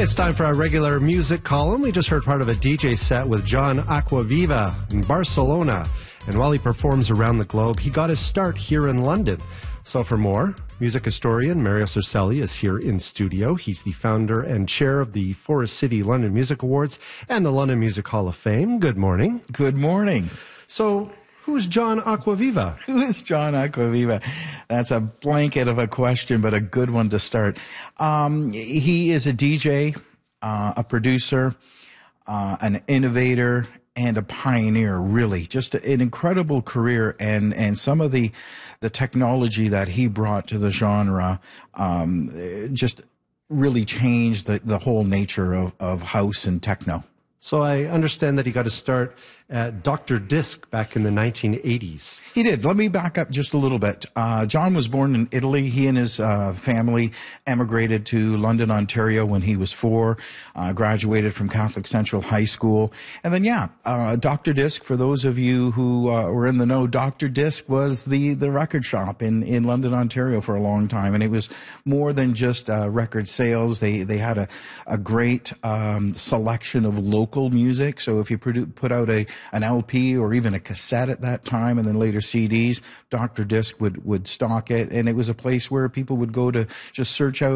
It's time for our regular music column. We just heard part of a DJ set with John Acquaviva in Barcelona. And while he performs around the globe, he got his start here in London. So for more, music historian Mario Cercelli is here in studio. He's the founder and chair of the Forest City London Music Awards and the London Music Hall of Fame. Good morning. Good morning. So, who's John Acquaviva? Who is John Acquaviva? That's a blanket of a question, but a good one to start. He is a DJ, a producer, an innovator, and a pioneer, really. Just an incredible career, and some of the technology that he brought to the genre just really changed the whole nature of house and techno. So I understand that he got his start at Dr. Disc back in the 1980s. He did. Let me back up just a little bit. John was born in Italy. He and his family emigrated to London, Ontario when he was 4, graduated from Catholic Central High School. And then, Dr. Disc, for those of you who were in the know, Dr. Disc was the record shop in London, Ontario for a long time. And it was more than just record sales. They had a great selection of local music. So if you put out an LP or even a cassette at that time, and then later CDs, Dr. Disc would stock it, and it was a place where people would go to just search out